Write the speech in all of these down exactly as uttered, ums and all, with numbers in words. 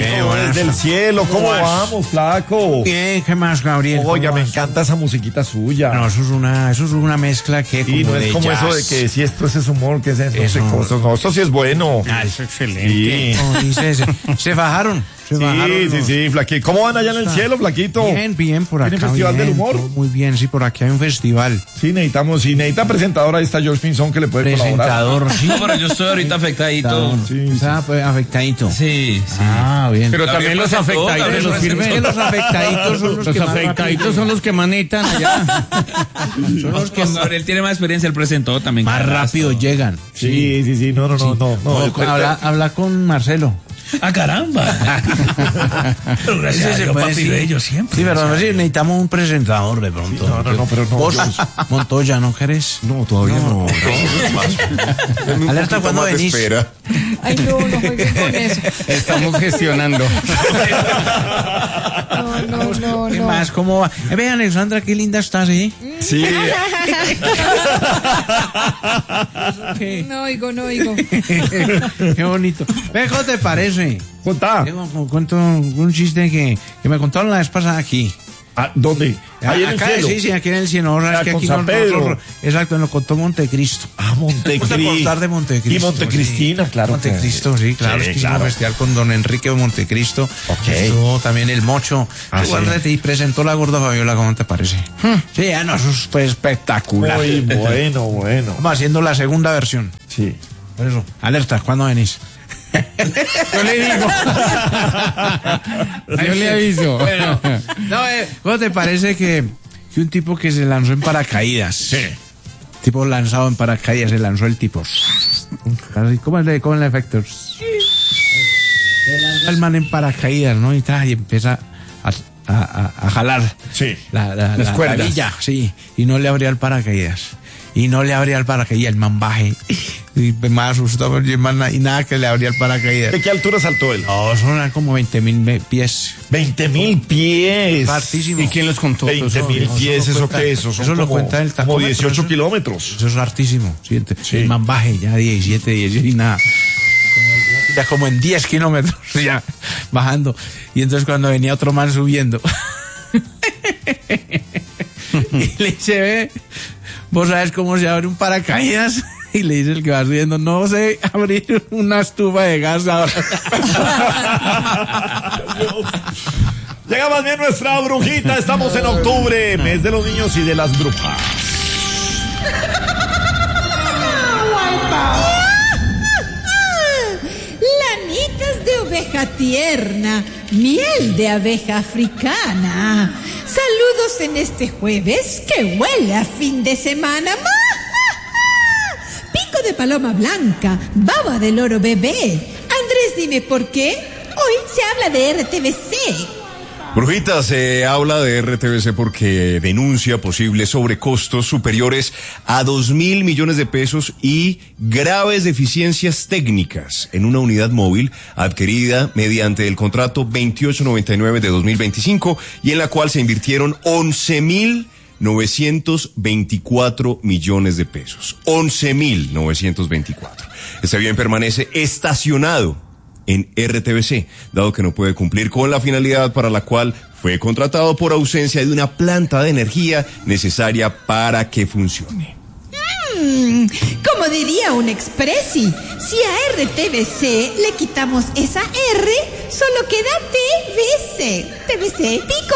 Flaquito, desde el cielo, ¿cómo vamos, flaco? Bien, ¿qué más, Gabriel? Oiga, me encanta esa musiquita suya. No, eso es una, eso es una mezcla que y no es como jazz. Eso de que si esto es humor, que es eso, Eso. no sé cosas. No, esto sí es bueno. Ah, es excelente. Sí. Como dice, se, se bajaron. Se Sí, bajaron sí, los- sí, Flaquito. ¿Cómo van allá en el cielo, Flaquito? Bien, bien, por acá. ¿Tiene festival bien, del humor? todo muy bien, sí, por aquí hay un festival. Sí, necesitamos, sí, necesita presentador, ahí está George Pinzón que le puede Presentador, sí. No, pero yo estoy ahorita afectadito. Sí, sí. Está pues, afectadito. Sí, sí. Ah, bien. Pero Gabriel también los presentó, afectaditos, Gabriel los presentó. firmes. Es que los afectaditos son los, Los que más afectaditos rápido- son los que manetan allá. son los que Pues Gabriel tiene más experiencia, él presentó también. más rápido llegan. Sí, sí, sí, no, no, no, no. no, No, habla, habla con Marcelo. ¡Ah, caramba! Pero gracias a Dios, papi, bello siempre. Sí, pero a ver si necesitamos un presentador de pronto. no, no, no, pero no, ¿Vos, yo- Montoya, no querés? No, todavía no. Alerta cuando venís. Ay, no, no jueguen con eso. Estamos gestionando. No, no, no, ¿Qué no. más? ¿Cómo va? Eh, ve, Alexandra, qué linda estás, ¿eh? Sí, Qué, No oigo, no oigo. qué bonito. Ve, ¿cómo te parece? contá. Tengo como cuento un chiste que, que me contaron la vez pasada aquí. Ah, ¿dónde? Ahí en el Acá, cielo. sí, sí, aquí en el cielo. ¿Sabes Ah, que con aquí San no- Pedro. nosotros- exacto, lo contó Montecristo. Ah, Montecristo. Vamos a contar de Montecristo. Y Montecristina, sí. claro. Montecristo, sí, claro. Sí, es que claro. hicimos festival con don Enrique de Montecristo. Ok. Estuvo también el Mocho. Ah, Igual sí. rete y presentó la gorda Fabiola, ¿cómo te parece? Sí, ya no, eso fue espectacular. Muy bueno, bueno. Vamos haciendo la segunda versión. Sí. Por eso, alerta, ¿cuándo venís? Yo le digo. Yo le aviso. Bueno, no, eh, ¿cómo te parece que, que un tipo que se lanzó en paracaídas? Sí. Tipo lanzado en paracaídas, se lanzó el tipo. Así, ¿Cómo es el, cómo es el efecto? El man en paracaídas, ¿no? Y, tal, y empieza a, a, a, a jalar Sí. la, la, Las la cuerdas. tabilla, sí, y no le abría el paracaídas. Y no le abría el paracaídas, el man baje. Y más asustado, y, el man, y nada que le abría el paracaídas. ¿De qué altura saltó él? No, son como veinte mil pies. veinte mil pies. Hartísimo. ¿Y quién los contó? veinte mil eso pies, lo ¿eso cuenta- qué es? Eso son eso lo como, cuenta el como tacómetro, dieciocho eso. kilómetros. Eso es hartísimo. ¿Sí? Sí. El man baje ya diecisiete, dieciocho y nada. Ya como en diez kilómetros ya bajando. Y entonces cuando venía otro man subiendo. Y le dice, ve, vos sabes cómo se abre un paracaídas. Y le dice el que va subiendo, no sé abrir una estufa de gas ahora. Llega más bien nuestra brujita. Estamos en octubre, mes de los niños y de las brujas. Lanitas de oveja tierna, miel de abeja africana. Saludos en este jueves que huele a fin de semana. ¡Ma, ma, ma! Pico de paloma blanca, baba de loro bebé. Andrés, dime por qué. Hoy se habla de R T V C. Brujita, se habla de R T V C porque denuncia posibles sobrecostos superiores a dos mil millones de pesos y graves deficiencias técnicas en una unidad móvil adquirida mediante el contrato veintiocho noventa y nueve de dos mil veinticinco y en la cual se invirtieron once mil novecientos veinticuatro millones de pesos. once mil novecientos veinticuatro. Este bien permanece estacionado en R T V C, dado que no puede cumplir con la finalidad para la cual fue contratado por ausencia de una planta de energía necesaria para que funcione. Mm, como diría un expressi, si a R T V C le quitamos esa R, solo queda T V C. T V C, picos.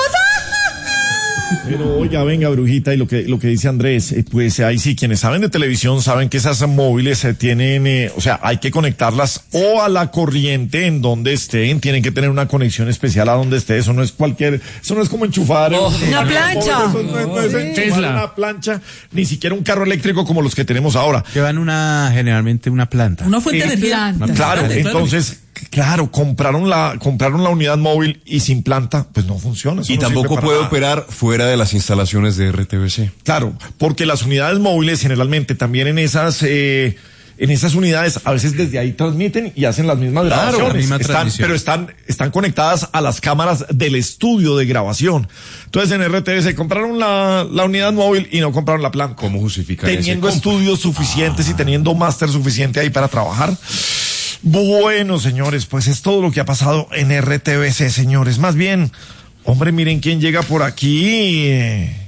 Pero oiga, venga, brujita, y lo que lo que dice Andrés, eh, pues ahí sí, quienes saben de televisión saben que esas móviles se tienen, eh, o sea, hay que conectarlas o a la corriente en donde estén, tienen que tener una conexión especial a donde esté, eso no es cualquier, eso no es como enchufar Oh, un- una plancha. Eso no, es- no es enchufar Tesla. una plancha, ni siquiera un carro eléctrico como los que tenemos ahora. Llevan una, generalmente una planta. Una fuente de energía. planta. Claro, Grande, entonces, claro, compraron la, compraron la unidad móvil y sin planta, pues no funciona. eso Y no sirve tampoco para puede nada. operar fuera de las instalaciones de R T V C. Claro, porque las unidades móviles generalmente también en esas eh, en esas unidades a veces desde ahí transmiten y hacen las mismas Claro, grabaciones. la misma Están- transmisión. pero están están conectadas a las cámaras del estudio de grabación. Entonces en R T V C compraron la, la unidad móvil y no compraron la planta. ¿Cómo justifican ese Teniendo compra? estudios suficientes y teniendo máster suficiente ahí para trabajar. Bueno, señores, pues es todo lo que ha pasado en R T V C, señores. Más bien, hombre, miren quién llega por aquí.